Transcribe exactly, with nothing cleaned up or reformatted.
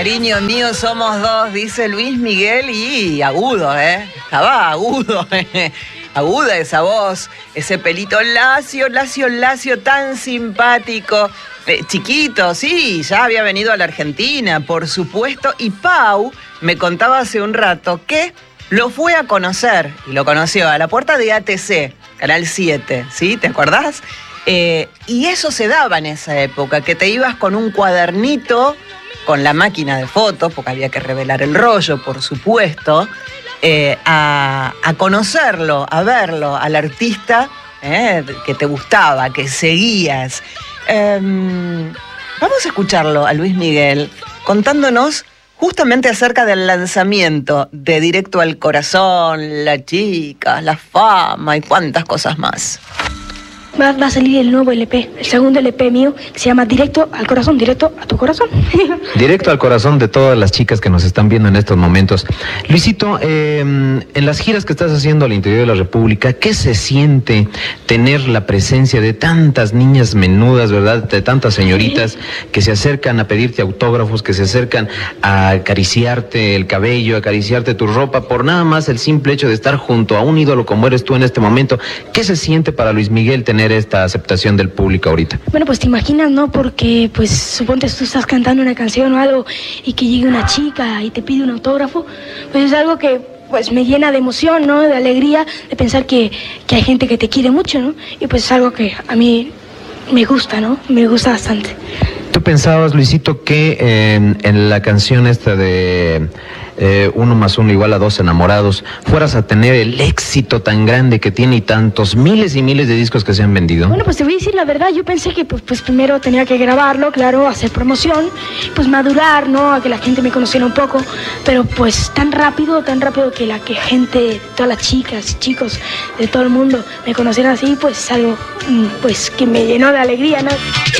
Cariño mío, somos dos, dice Luis Miguel, y agudo, ¿eh? Estaba agudo, ¿eh? Aguda esa voz, ese pelito lacio, lacio, lacio, tan simpático. Eh, chiquito, sí, ya había venido a la Argentina, por supuesto. Y Pau me contaba hace un rato que lo fue a conocer, y lo conoció a la puerta de A T C, Canal siete, ¿sí? ¿Te acordás? Eh, y eso se daba en esa época, que te ibas con un cuadernito, con la máquina de fotos, porque había que revelar el rollo, por supuesto, eh, a, a conocerlo, a verlo, al artista eh, que te gustaba, que seguías. Eh, vamos a escucharlo a Luis Miguel contándonos justamente acerca del lanzamiento de Directo al Corazón, La Chica, La Fama y cuántas cosas más. Va, va a salir el nuevo L P, el segundo L P mío, que se llama Directo al Corazón, directo a tu corazón. Directo al corazón de todas las chicas que nos están viendo en estos momentos. Luisito, eh, en las giras que estás haciendo al interior de la República, ¿qué se siente tener la presencia de tantas niñas menudas, verdad? De tantas señoritas que se acercan a pedirte autógrafos, que se acercan a acariciarte el cabello, a acariciarte tu ropa, por nada más el simple hecho de estar junto a un ídolo como eres tú en este momento. ¿Qué se siente para Luis Miguel tener esta aceptación del público ahorita? Bueno, pues te imaginas, ¿no? Porque, pues, suponte tú estás cantando una canción o algo y que llegue una chica y te pide un autógrafo, pues es algo que, pues, me llena de emoción, ¿no? De alegría, de pensar que, que hay gente que te quiere mucho, ¿no? Y pues es algo que a mí me gusta, ¿no? Me gusta bastante. ¿Tú pensabas, Luisito, que eh, en la canción esta de eh, uno más uno igual a dos enamorados, fueras a tener el éxito tan grande que tiene y tantos miles y miles de discos que se han vendido? Bueno, pues te voy a decir la verdad, yo pensé que pues, pues primero tenía que grabarlo, claro, hacer promoción, pues madurar, ¿no? A que la gente me conociera un poco, pero pues tan rápido, tan rápido que la que gente, todas las chicas y chicos de todo el mundo me conocieran así, pues algo pues que me llenó de alegría, ¿no?